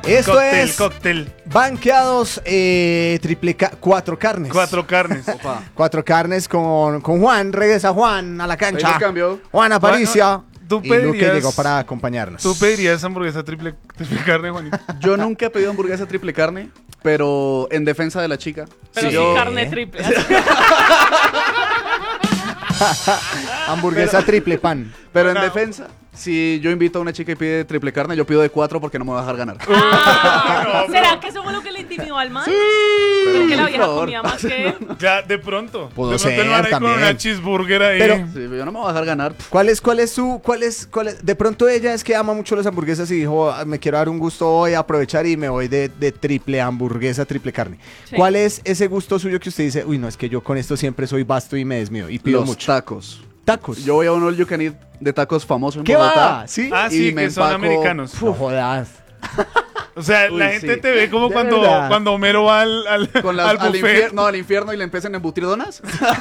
Esto Cóctel, es cóctel. Banqueados cuatro carnes. 4 carnes. Opa. Cuatro carnes con Juan. Regresa Juan a la Ahí cancha. lo cambio. Juan Aparicio. Tú Y Luque pedirías- llegó para acompañarnos. ¿Tú pedirías hamburguesa triple carne, Juanito? Yo nunca he pedido hamburguesa triple carne, pero en defensa de la chica. Pero si sí yo- carne triple. Hamburguesa triple pan. Pero en No. defensa, si yo invito a una chica y pide triple carne, yo pido de 4 porque no me va a dejar ganar. ¿Será que eso fue lo que le intimidó al man? ¿Cree que la vieja comía más que él? Ya, de pronto. Pudo de pronto ser el man ahí con también. una cheeseburger ahí. Pero- Sí, yo no me voy a dejar ganar. ¿Cuál es de pronto ella es que ama mucho las hamburguesas y dijo, "Ah, me quiero dar un gusto hoy, aprovechar y me voy de triple hamburguesa, triple carne"? Sí. ¿Cuál es ese gusto suyo que usted dice, uy, no, es que yo con esto siempre soy vasto y me desmío y pido Los mucho? tacos. Tacos. Yo voy a un all you can eat de tacos famosos en ¿Qué Bogotá. va? ¿Sí? Ah, sí, y me que son empaco- americanos. No jodas. O sea, Uy, la gente sí. te ve como De cuando, verdad. cuando Homero va al Con al buffet. al infierno y le empiezan a embutir donas.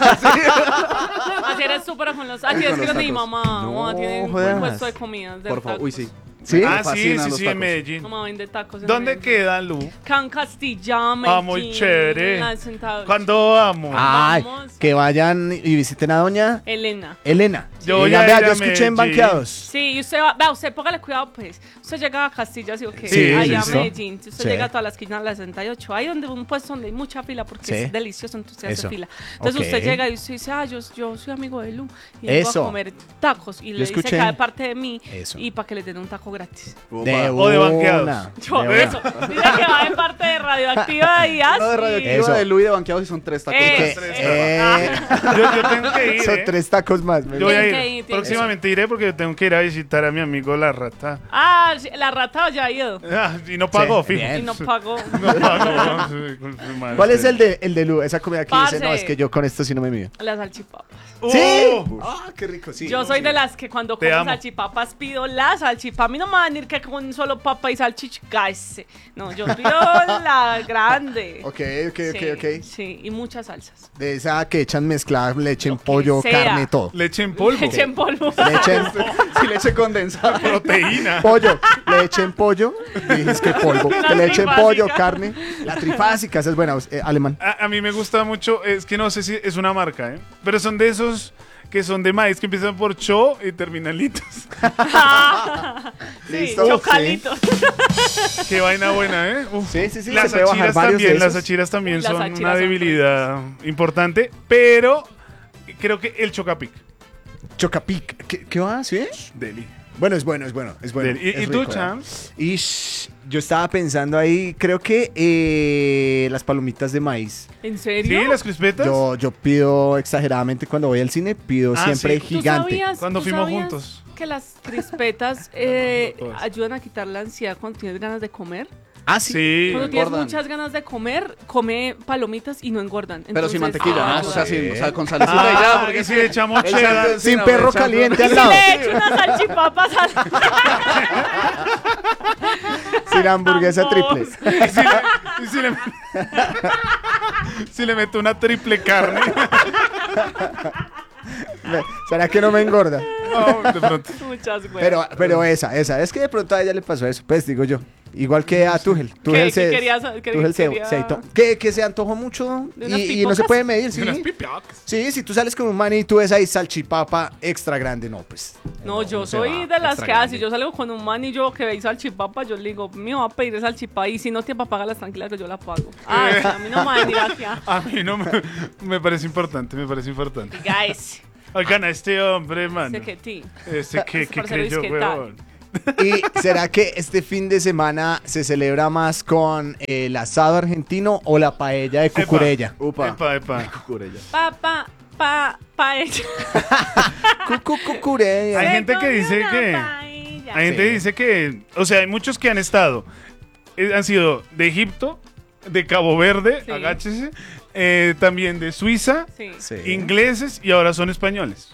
Así eres súper con los... Aquí es Con que los donde mi tacos. mamá. No, Mamá tiene un jodas. puesto de comidas. De Por favor. Uy, tacos. sí. ¿Sí? Ah, sí, fascinan sí, los sí, en tacos. Medellín. Mamá vende tacos. en ¿Dónde Medellín. queda, Lu? Can Castilla, Medellín. Ah, muy chévere. la sentado- ¿Cuándo vamos? Ay, Vamos. que vayan y visiten a doña Elena. Elena. Yo voy Ella, a vea, ir yo a escuché en Medellín. Banqueados. Sí, y usted va, vea, usted póngale cuidado, pues. Usted llega a Castilla, ¿sí o qué? Sí, allá listo. a Medellín. Usted Sí. llega a toda la esquina de la 68. Ahí donde un puesto donde hay mucha fila porque Sí. es delicioso, entonces Eso. hace fila. Entonces Ok. usted llega y usted dice, yo soy amigo de Lu y vengo Eso. a comer tacos. Y le dice escuché. que de parte de mí Eso. y para que le den un taco gratis. De O de Banqueados. una. Yo, De eso. Dice que va de parte de Radioactiva y así. No de radioactiva Eso. de Luis de Banqueados y son 3 tacos. Eh. Yo tengo que ir. Son 3 tacos más. Yo voy a Tienen ir. que ir, tienen que Próximamente iré porque yo tengo que ir a visitar a mi amigo La Rata. Ah, sí, la rata ya ha ido. Ah, y no pago, Sí, fijo. bien. Y no pagó. No pago. No, sí, con su madre. ¿Cuál es el de Lu? Esa comida que dice, Parce. no, es que yo con esto sí no me mido. Las salchipapas. ¿Sí? Uh, Ah, qué rico, sí. Yo soy de las que cuando Te como amo. salchipapas pido la salchipa. A mí no me van a ir que con solo papa y salchichas. No, yo pido la grande. Ok, ok, Sí, ok. Sí, y muchas salsas. De esa que echan mezclada, leche en Lo que pollo, sea. carne, todo. leche en polvo. Leche en polvo. Leche en Si leche condensada. Proteína. pollo, leche en pollo. Dijiste que polvo. La Que leche en trifásica. pollo, carne. La trifásica, esa es buena, alemán. A mí me gusta mucho, es que no sé si es una marca, ¿eh? Pero son de esos que son de maíz que empiezan por cho y terminan litos. Sí, Listo, chocalitos. Qué vaina buena, ¿eh? Uf. Sí, sí, sí, Las se puede bajar achiras varios también, de las esos. achiras también Las son achiras una son debilidad importante, pero creo que el chocapic. Chocapic. ¿Qué va? ¿Sí? Deli. Bueno, es bueno, es bueno. Es bueno. Deli. es ¿Y tú, rico, Cham? Y yo estaba pensando ahí, creo que las palomitas de maíz. ¿En serio? ¿Sí? ¿Las crispetas? Yo pido exageradamente cuando voy al cine, pido Ah, siempre sí. ¿Tú gigante. sabías- Cuando tú fuimos sabías juntos. que las crispetas todas. ayudan a quitar la ansiedad cuando tienes ganas de comer? Ah, sí. Sí. Cuando tienes engordan. muchas ganas de comer, come palomitas y no engordan. Pero sin Entonces, mantequilla, ah, ¿no? O sea, sí. o sea, con salecita y ya. Ah, Porque y si le echamos el cheddar. sándwich, Sin no, perro el sándwich. caliente al Y si lado. le echo unas salchipapas al... Sin hamburguesa Ambos. triple. Si le meto una triple carne. ¿Será que no me engorda? No, de pronto. Muchas güey. Pero esa. Es que de pronto a ella le pasó eso. Pues digo yo. Igual que a Tuchel. Tuchel ¿Qué querías- qué Tuchel se quería? que se antojó mucho ¿De unas y no se pipocas? puede medir, ¿sí? Unas pipiocas. Sí, si tú sales con un man y tú ves ahí salchipapa extra grande, no, pues. No, yo se soy va, de las extra que grande. así. Yo salgo con un man y yo que veis salchipapa, yo le digo, me va a pedir salchipapa y si no tiene para pagarlas tranquila que yo la pago. Ay, a mí no me va a venir aquí a... A mí no me parece importante, me parece importante. Diga ese. Oigan a este hombre, mano. Ese que ti. Ese que Ese parcero creyó, es que tal. weón. ¿Y será que este fin de semana se celebra más con el asado argentino o la paella de cucurella? Upa. Epa. Cucurella. Pa ella. Cucurella. Hay gente que dice Una que... paella. Hay gente que dice que... O sea, hay muchos que han estado... han sido de Egipto, de Cabo Verde, Sí. agáchese, también de Suiza, Sí. Sí. ingleses y ahora son españoles.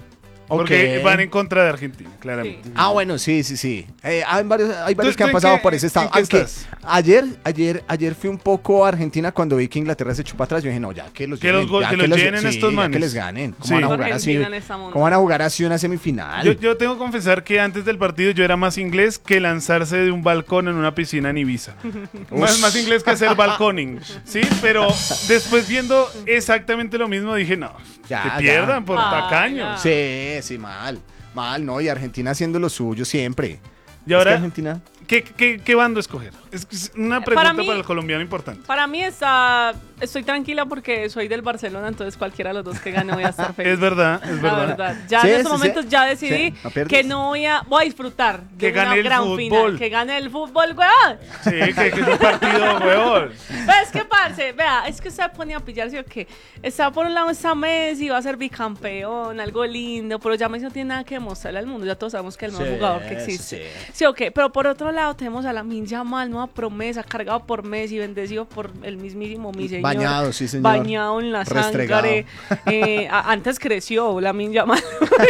Porque Ok. van en contra de Argentina, claramente. Sí. Ah, bueno, sí. Hay varios que ¿tú han en pasado qué- por ese estado. en qué Aunque estás? ayer fui un poco a Argentina cuando vi que Inglaterra se echó para atrás. Yo dije, no, ya que los Que los llenen, ya que los llenen sí, estos ya manes. que les ganen. ¿Cómo Sí. van a jugar así? Argentina en esta monda. ¿Cómo van a jugar así una semifinal? Yo tengo que confesar que antes del partido yo era más inglés que lanzarse de un balcón en una piscina en Ibiza. más inglés que hacer balconing. Sí, pero después viendo exactamente lo mismo dije, no, Ya, que ya. pierdan por Ah, tacaño. ya. Sí, mal, ¿no? Y Argentina haciendo lo suyo siempre. Y ahora, Es que Argentina... ¿qué bando escoger? Es una pregunta Para para, mí- el colombiano importante. Para mí estoy tranquila porque soy del Barcelona, entonces cualquiera de los dos que gane voy a estar feliz. Es verdad, La es verdad. verdad. Ya Sí, en sí, estos momentos sí. ya decidí Sí, no pierdes. que no voy a disfrutar de Que una gane el gran fútbol. final. Que gane el fútbol, weón. Sí, que es un partido, weón. Pero es que, parce, vea, es que usted pone a pillarse o qué. Está por un lado está Messi, va a ser bicampeón, algo lindo, pero ya Messi no tiene nada que demostrarle al mundo. Ya todos sabemos que es el mejor Sí, jugador que existe. sí. Sí, ok, pero por otro lado tenemos a Lamine Yamal, nueva promesa, cargado por Messi, bendecido por el mismísimo mi señor. Bañado, sí, señor. Bañado en la Restregado. sangre. Antes creció Lamine Yamal.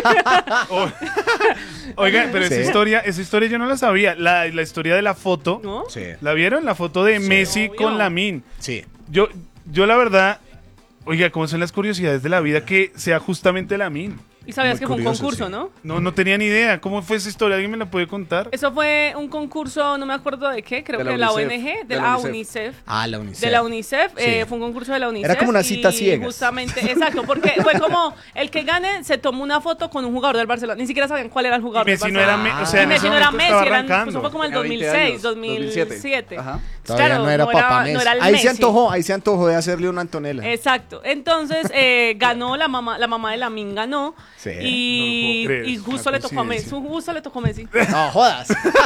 Oigan, pero Sí. esa historia yo no la sabía. La historia de la foto. ¿No? Sí, ¿La vieron? La foto de Messi obvio. con Lamine. sí. Yo la verdad, oiga, ¿cómo son las curiosidades de la vida que sea justamente Lamine? Y sabías Muy que fue un curioso, concurso, sí. ¿no? No tenía ni idea. ¿Cómo fue esa historia? ¿Alguien me la puede contar? Eso fue un concurso, no me acuerdo de qué, creo De que la de la UNICEF. ONG, De de la la UNICEF. UNICEF. Ah, la UNICEF. De la UNICEF, Sí. fue un concurso de la UNICEF. Era como una cita y ciegas. Justamente, exacto, porque fue como el que gane se tomó una foto con un jugador del Barcelona. Ni siquiera sabían cuál era el jugador Messi del no era Barcelona. o sea, Y en Messi ese no era momento Messi, estaba eso arrancando. fue como el Tenía 20 2006, años, 2007. Ajá. Todavía Claro, no era papá Messi. no era el ahí Messi. se antojó de hacerle una Antonella. Exacto. Entonces ganó la mamá de Lamine ganó Sí. No lo y, puedo creer, y es justo una le tocó a Messi. coincidencia. Justo le tocó a Messi. No, jodas.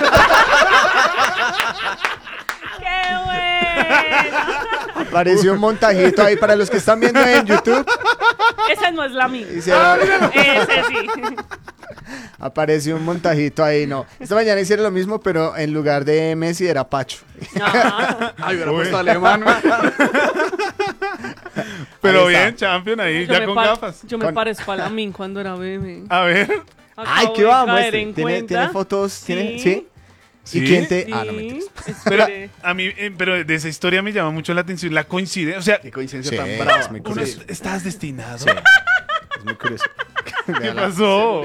¡Qué bueno! Apareció un montajito ahí para los que están viendo en YouTube. Ese no es Lamine. Hicieron- Ese sí. Apareció un montajito ahí, no. Esta mañana hicieron lo mismo, pero en lugar de Messi era Pacho. Ah. Ay, hubiera Uy. puesto alemán. Pero Ahí está. bien, Champion ahí, Yo ya me con pa- gafas. Yo me Con- parezco a Lamine cuando era bebé. A ver. Ay, Acabo ¿qué de va? caer Muestre. en ¿Tiene cuenta. fotos? ¿Tiene? Sí. ¿Sí? ¿Sí? ¿Y quién te...? Sí. Ah, no mentiras. Pero Espere. a mí, pero de esa historia me llama mucho la atención la coincidencia. O sea, Qué coincidencia Sí, tan brava. es muy uno curioso. estás destinado. Es muy curioso. ¿Qué Véala. pasó?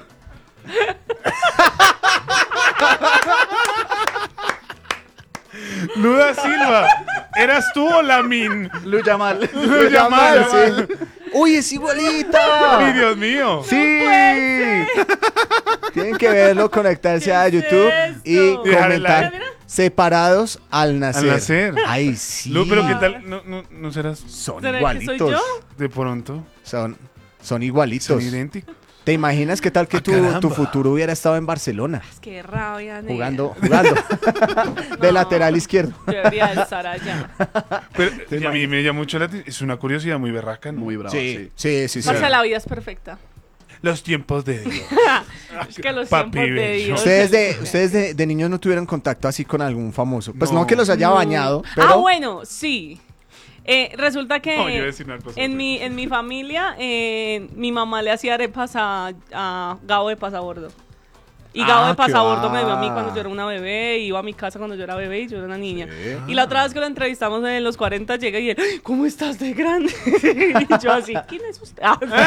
Luda Silva, ¿eras tú o Lamine? Lu Yamal. Lo llaman, sí. ¡Uy, es igualita! ¡Ay, Dios mío! ¡Sí! Tienen que verlo, conectarse a ¿Qué es YouTube y esto? Dejar el comentar like. separados al nacer. Al nacer. Ay, sí. Lu, pero ¿qué tal? ¿No serás Son ¿Será que soy igualitos. yo? de pronto? Son igualitos. Son idénticos. ¿Te imaginas qué tal que caramba. tu futuro hubiera estado en Barcelona? Qué rabia, negra. Jugando de No. lateral izquierdo. Yo debería de estar allá. Pero y a mí me llama mucho la atención. Es una curiosidad muy berraca, ¿no? Muy brava, sí. sí. Parce, la vida es perfecta. Los tiempos de Dios. Es que los Papi tiempos de bello. Dios. Ustedes de niños no tuvieron contacto así con algún famoso. Pues no, que los haya No. bañado, pero... Ah, bueno, sí. Resulta que No, yo iba a decir una cosa. en mi familia, mi mamá le hacía arepas a Gabo de Pasabordo. Y Gabo de qué Pasabordo me vio a mí va. cuando yo era una bebé, iba a mi casa cuando yo era bebé y yo era una niña. Y la otra vez que lo entrevistamos en los 40 llega y él, "Ay, ¿cómo estás de grande?" Y yo así, ¿quién es usted?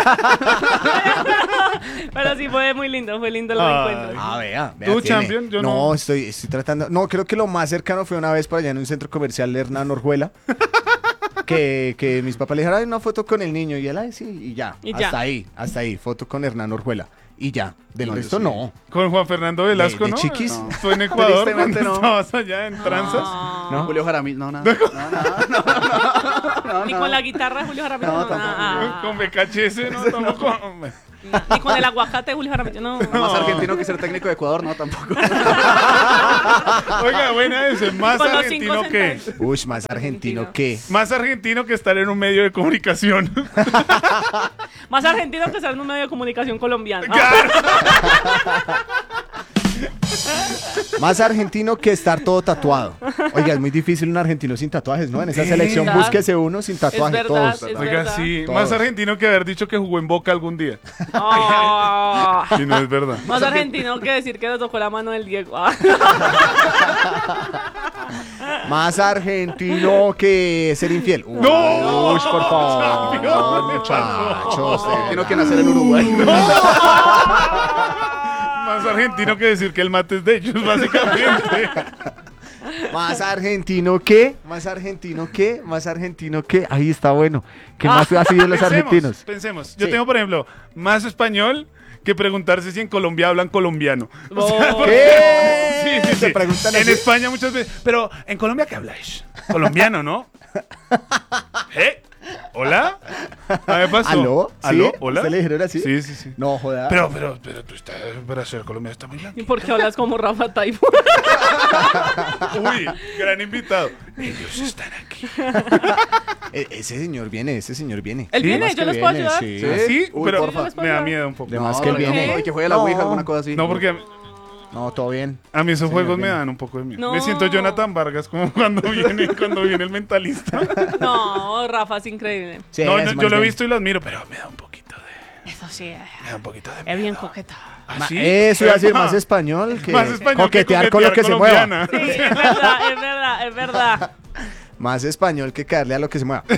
Pero sí fue muy lindo el Ay. reencuentro. Ah, vea. ¿Tú, tiene. champion? Yo no. Estoy tratando. No, creo que lo más cercano fue una vez por allá en un centro comercial de Hernán Orjuela. que mis papás le dijeron, ay, una foto con el niño. Y él, ay, sí, y ya. Y ya. Hasta ahí. Foto con Hernán Orjuela. Y ya. Del No, yo resto sí. no. Con Juan Fernando Velasco, de ¿no? chiquis. No. Fue en Ecuador cuando Tristemente no. estabas allá en tranzas. ¿No? Julio Jaramillo. No, nada. Ni con la guitarra de Julio Jaramillo. No, No, tampoco. Con BKHS, ¿no? Tampoco. Ni con el aguacate de Julio Jaramillo. No. Más argentino que ser técnico de Ecuador, no, tampoco. Oiga, buena ese. Más Con los argentino 5 que. centavos. Uy, más argentino que. Más argentino que estar en un medio de comunicación. Más argentino que ser en un medio de comunicación colombiano. Claro. Más argentino que estar todo tatuado. Oiga, es muy difícil un argentino sin tatuajes, ¿no? En esa selección ¿Verdad? búsquese uno sin tatuajes, Es verdad, todos. es Oiga, verdad. sí. Todos. Más argentino que haber dicho que jugó en Boca algún día. Ah. Y no es verdad. Más argentino que decir que le tocó la mano del Diego. Ah. Más argentino que ser infiel. ¡No! Uy, por favor. Campeón, No, ¿qué muchachos. Tiene que nacer en Uruguay. Más argentino que decir que el mate es de ellos, básicamente. Más argentino que. Más argentino que. Más argentino que. Ahí está bueno. ¿Qué más ha sido los argentinos? Pensemos. Yo Sí. tengo, por ejemplo, más español que preguntarse si en Colombia hablan colombiano. Oh. ¿Qué? Sí, sí, Se sí. preguntan En así. España muchas veces. Pero, ¿en Colombia qué habláis? Colombiano, ¿no? ¿Eh? ¿Hola? ¿Ah, me pasó? ¿Aló? ¿Aló? ¿Sí? ¿Hola? ¿Usted le dijeron así? Sí, sí, sí. No, joda. Pero tú estás, para ser colombiano está muy blanco. ¿Y por qué hablas como Rafa Taibo? Uy, gran invitado. Ellos están aquí. Ese señor viene, ese señor viene. Él viene, Más yo que les puedo viene, ayudar. sí. Sí. ¿Ah, sí? Uy, Pero porfa. me da miedo un poco. De más que él viene. Y que juegue la Ouija, No. alguna cosa así. No, porque No, todo bien. a mí esos Señor, juegos me viene. dan un poco de miedo. No. Me siento Jonathan Vargas como cuando viene el mentalista. No, Rafa es increíble. Sí, No, es no, más yo lo he bien. visto y lo admiro, pero me da un poquito de... Eso sí, Me da un poquito de es miedo. bien coqueta. ¿Ah, Ma- sí? Eso iba a decir Epa. más español que Más español coquetear que con lo que se mueva. colombiana. Sí, es verdad, es verdad, es verdad. Más español que caerle a lo que se mueva.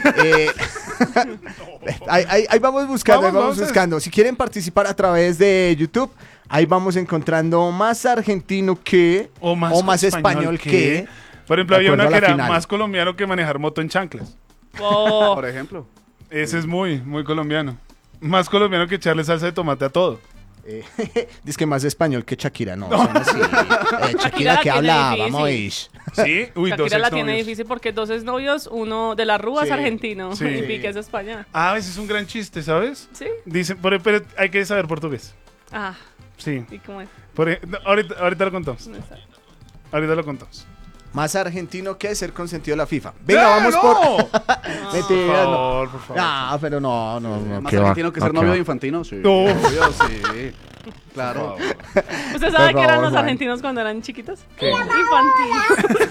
Ahí vamos buscando, Vamos, ahí vamos vamos a- buscando. Si quieren participar a través de YouTube, ahí vamos encontrando más argentino que O más español que. Por ejemplo, de había acuerdo una a que la era final. más colombiano que manejar moto en chanclas. Oh, Por ejemplo. Ese es muy, muy colombiano. Más colombiano que echarle salsa de tomate a todo. Dice que más español que Shakira, no. Eso no es así. Shakira la que tiene habla, difícil. vamos a ir. ¿Sí? Uy, dos Shakira la tiene exnovios. difícil porque dos exnovios, uno de la Rúa es Sí, argentino sí. y Piqué es España. Ah, ese es un gran chiste, ¿sabes? ¿Sí? Dicen, pero hay que saber portugués. Ah, Sí. ¿y cómo es? No, ahorita lo contamos. No está. Ahorita lo contamos. Más argentino que ser consentido de la FIFA. Venga, vamos por. Por Mentira, no. favor, por favor. Ah, pero no. Más ¿qué va? argentino que ser No, ¿qué novio va? de Infantino. Sí. No. Obvio, sí. Claro. ¿Usted sabe Por que eran favor, los Juan. argentinos cuando eran chiquitos? Infantil.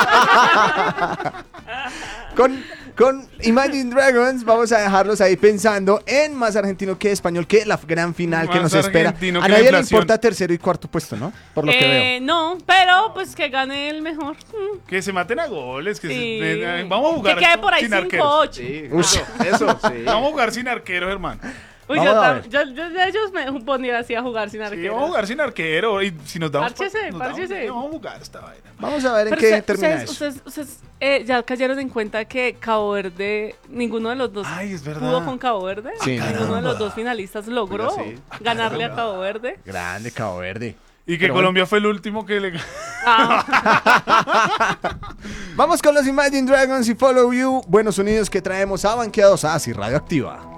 Con Imagine Dragons vamos a dejarlos ahí pensando en más argentino que español, que la gran final que Más nos espera. argentino A que la nadie le inflación. importa tercero y cuarto puesto, ¿no? Por lo que veo. No, pero pues que gane el mejor. Que se maten a goles. Que Sí. vamos a jugar que quede por ahí sin arqueros. 5-8. Sí. Ush. Eso, sí. Vamos a jugar sin arquero, hermano. Uy, Vamos yo, a ver. yo de ellos me pondría así a jugar sin Sí, arquero. vamos a jugar sin arquero. Y si nos damos. Párchese, nos damos- párchese. Vamos a jugar esta vaina. Vamos a ver en Pero qué termina eso. ustedes ya cayeron en cuenta que Cabo Verde, ninguno de los dos Ay, es verdad. pudo con Cabo Verde. Sí, Ninguno de los dos finalistas logró Oiga, sí. ganarle a Cabo Verde. Grande Cabo Verde. Y que Pero Colombia fue el último que le. Ah, Vamos con los Imagine Dragons y Follow You. Buenos sonidos que traemos a Banqueados y Radioactiva.